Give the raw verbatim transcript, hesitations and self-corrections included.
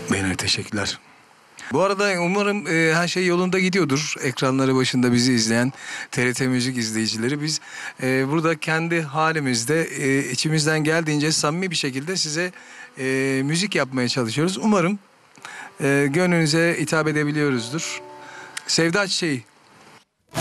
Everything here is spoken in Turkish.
Beyler teşekkürler. Bu arada umarım e, her şey yolunda gidiyordur. Ekranları başında bizi izleyen T R T Müzik izleyicileri. Biz e, burada kendi halimizde e, içimizden geldiğince samimi bir şekilde size e, müzik yapmaya çalışıyoruz. Umarım e, gönlünüze hitap edebiliyoruzdur. Sevda Çiçeği